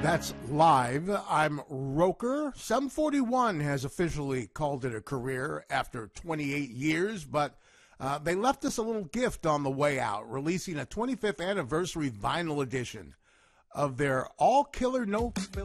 That's live. I'm Roker. 741 has officially called it a career after 28 years, but they left us a little gift on the way out, releasing a 25th anniversary vinyl edition of their All Killer No Filler